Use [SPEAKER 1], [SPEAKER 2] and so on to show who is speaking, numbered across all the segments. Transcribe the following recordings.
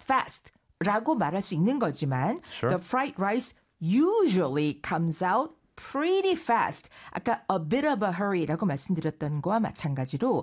[SPEAKER 1] fast 라고 말할 수 있는 거지만
[SPEAKER 2] Sure.
[SPEAKER 1] the fried rice usually comes out pretty fast. 아까 a bit of a hurry라고 말씀드렸던 거와 마찬가지로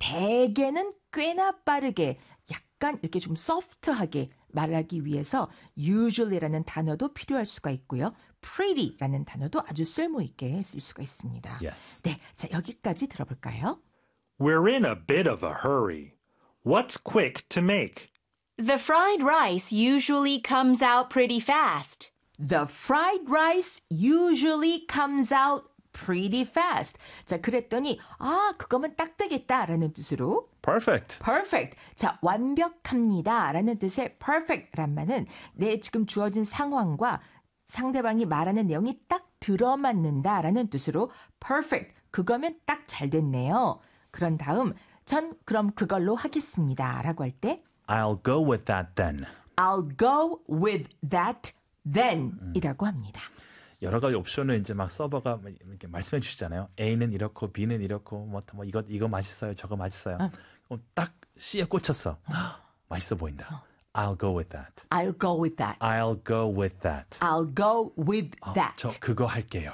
[SPEAKER 1] 대개는 꽤나 빠르게 약간 이렇게 좀 소프트하게 말하기 위해서 usually라는 단어도 필요할 수가 있고요. pretty라는 단어도 아주 쓸모 있게 쓸 수가 있습니다.
[SPEAKER 2] Yes.
[SPEAKER 1] 네, 자 여기까지 들어볼까요?
[SPEAKER 3] We're in a bit of a hurry. What's quick to make?
[SPEAKER 4] The fried rice usually comes out pretty fast.
[SPEAKER 1] The fried rice usually comes out pretty fast. 자, 그랬더니 그거면 딱 되겠다라는 뜻으로
[SPEAKER 2] Perfect.
[SPEAKER 1] perfect. 자, 완벽합니다. 라는 뜻의 perfect란 말은 내 지금 주어진 상황과 상대방이 말하는 내용이 딱 들어맞는다 라는 뜻으로 perfect. 그거면 딱 잘 됐네요. 그런 다음 전 그럼 그걸로 하겠습니다. 라고 할 때
[SPEAKER 2] I'll go with that then.
[SPEAKER 1] I'll go with that then 이라고 합니다.
[SPEAKER 2] 여러 가지 옵션을 이제 막 서버가 이렇게 말씀해 주시잖아요. A는 이렇고 B는 이렇고 뭐 이거 맛있어요. 저거 맛있어요. 딱 C에 꽂혔어. 맛있어 보인다. I'll go with that.
[SPEAKER 1] I'll go with that.
[SPEAKER 2] I'll go with that.
[SPEAKER 1] I'll go with that.
[SPEAKER 2] 저 그거 할게요.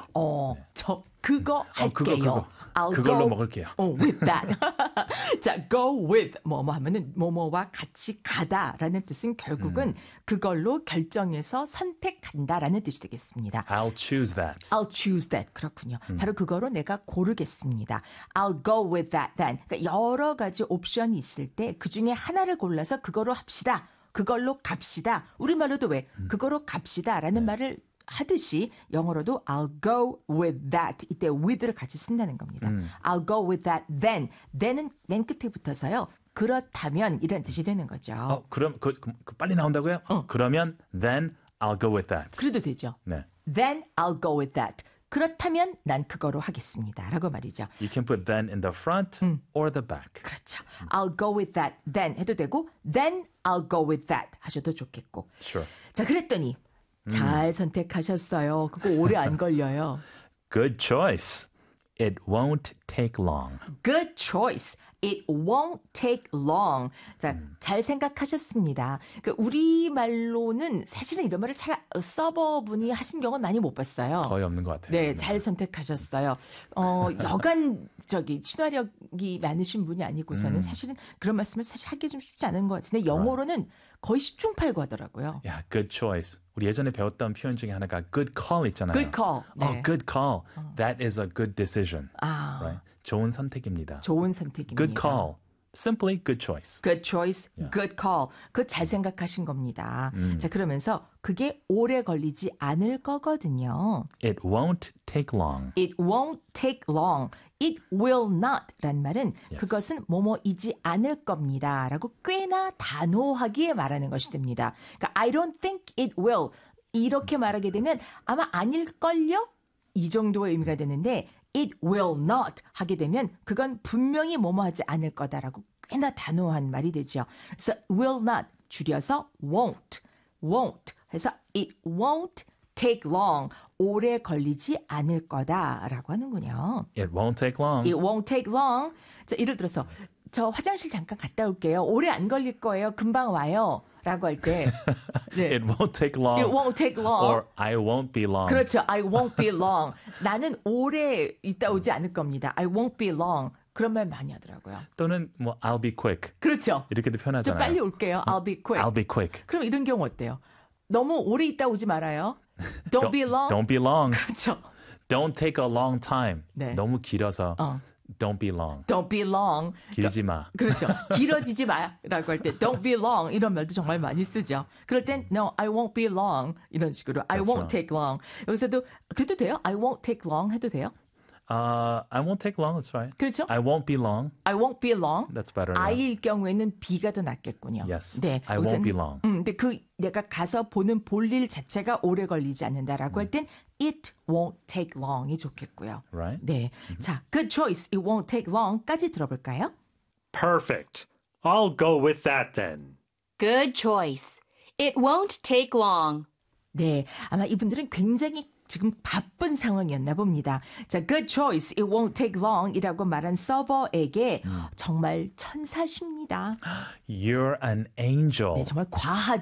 [SPEAKER 1] 저 그거 할게요.
[SPEAKER 2] 그거.
[SPEAKER 1] I'll
[SPEAKER 2] 그걸로
[SPEAKER 1] go
[SPEAKER 2] 먹을게요.
[SPEAKER 1] with that. 자, go with 뭐뭐 하면은 뭐뭐와 같이 가다라는 뜻은 결국은 그걸로 결정해서 선택한다라는 뜻이 되겠습니다.
[SPEAKER 2] I'll choose that.
[SPEAKER 1] I'll choose that. 그렇군요. 바로 그거로 내가 고르겠습니다. I'll go with that then. 그러니까 여러 가지 옵션이 있을 때 그중에 하나를 골라서 그거로 합시다. 그걸로 갑시다. 우리말로도 왜 그거로 갑시다라는 말을 하듯이 영어로도 I'll go with that. 이때 with를 같이 쓴다는 겁니다. I'll go with that then. then은 맨 끝에 붙어서요. 그렇다면 이런 뜻이 되는 거죠.
[SPEAKER 2] 그럼 그 빨리 나온다고요? 그러면 then I'll go with that.
[SPEAKER 1] 그래도 되죠.
[SPEAKER 2] 네.
[SPEAKER 1] Then I'll go with that. 그렇다면 난 그거로 하겠습니다. 라고 말이죠.
[SPEAKER 2] You can put then in the front or the back.
[SPEAKER 1] 그렇죠. I'll go with that then 해도 되고 then I'll go with that 하셔도 좋겠고.
[SPEAKER 2] Sure.
[SPEAKER 1] 자, 그랬더니 잘 선택하셨어요. 그거 오래 안 걸려요.
[SPEAKER 2] Good choice. It won't take long.
[SPEAKER 1] Good choice. It won't take long. 자, 잘 생각하셨습니다. 그러니까 우리말로는 사실은 이런 말을 잘 서버분이 하신 경우는 많이 못 봤어요.
[SPEAKER 2] 거의 없는 것 같아요.
[SPEAKER 1] 네, 잘 선택하셨어요. 여간 친화력이 많으신 분이 아니고서는 사실은 그런 말씀을 사실 하기 좀 쉽지 않은 것 같은데 영어로는 거의 10중 8구 하더라고요.
[SPEAKER 2] Yeah, good choice. 우리 예전에 배웠던 표현 중에 하나가 good call 있잖아요.
[SPEAKER 1] Good call. 네.
[SPEAKER 2] good call. That is a good decision. Right? 좋은 선택입니다.
[SPEAKER 1] 좋은 선택입니다.
[SPEAKER 2] Good call. Simply good choice.
[SPEAKER 1] Good choice, good call. 그거 잘 생각하신 겁니다. 자, 그러면서 그게 오래 걸리지 않을 거거든요.
[SPEAKER 2] It won't take long.
[SPEAKER 1] It won't take long. It will not 란 말은
[SPEAKER 2] Yes.
[SPEAKER 1] 그것은 뭐뭐이지 않을 겁니다. 라고 꽤나 단호하게 말하는 것이 됩니다. 그러니까 I don't think it will. 이렇게 말하게 되면 아마 아닐걸요? 이 정도의 의미가 되는데 it will not 하게 되면 그건 분명히 뭐뭐하지 않을 거다라고 꽤나 단호한 말이 되죠. 그래서 will not 줄여서 won't 해서 it won't take long 오래 걸리지 않을 거다라고 하는군요.
[SPEAKER 2] It won't take long.
[SPEAKER 1] It won't take long. 자, 예를 들어서 저 화장실 잠깐 갔다 올게요. 오래 안 걸릴 거예요. 금방 와요. 라고 할 때 네.
[SPEAKER 2] It won't take long.
[SPEAKER 1] It won't take long.
[SPEAKER 2] Or I won't be long.
[SPEAKER 1] 그렇죠. I won't be long. 나는 오래 있다 오지 않을 겁니다. I won't be long. 그런 말 많이 하더라고요.
[SPEAKER 2] 또는 뭐 I'll be quick.
[SPEAKER 1] 그렇죠.
[SPEAKER 2] 이렇게도
[SPEAKER 1] 좀
[SPEAKER 2] 표현하잖아요.
[SPEAKER 1] 빨리 올게요. I'll be quick.
[SPEAKER 2] I'll be quick.
[SPEAKER 1] 그럼 이런 경우 어때요? 너무 오래 있다 오지 말아요. Don't be long.
[SPEAKER 2] Don't be long.
[SPEAKER 1] 그렇죠.
[SPEAKER 2] Don't take a long time.
[SPEAKER 1] 네.
[SPEAKER 2] 너무 길어서 don't be long.
[SPEAKER 1] Don't be long.
[SPEAKER 2] 길지 마.
[SPEAKER 1] 그렇죠. 길어지지 마라고 할 때 don't be long 이런 말도 정말 많이 쓰죠. 그럴 땐 no, I won't be long 이런 식으로 I
[SPEAKER 2] That's
[SPEAKER 1] won't
[SPEAKER 2] right.
[SPEAKER 1] take long. 여기서도 그래도 돼요? I won't take long 해도 돼요?
[SPEAKER 2] I won't take long. That's right.
[SPEAKER 1] 그렇죠?
[SPEAKER 2] I won't be long.
[SPEAKER 1] I won't be long.
[SPEAKER 2] That's better.
[SPEAKER 1] I일 경우에는 B가 더 낫겠군요.
[SPEAKER 2] Yes.
[SPEAKER 1] 네,
[SPEAKER 2] I won't be long.
[SPEAKER 1] 근데 그 내가 가서 보는 볼일 자체가 오래 걸리지 않는다라고 할 땐 it won't take long이 좋겠고요.
[SPEAKER 2] Right.
[SPEAKER 1] 네, 자, good choice, it won't take long까지 들어볼까요?
[SPEAKER 3] Perfect. I'll go with that then.
[SPEAKER 4] Good choice. It won't take long.
[SPEAKER 1] 네, 아마 이분들은 굉장히 지금 바쁜 상황이었나 봅니다. 자, good choice, it won't take long 이라고 말한 서버에게 정말 천사십니다.
[SPEAKER 2] You're an angel.
[SPEAKER 1] 네, 정말 과하죠.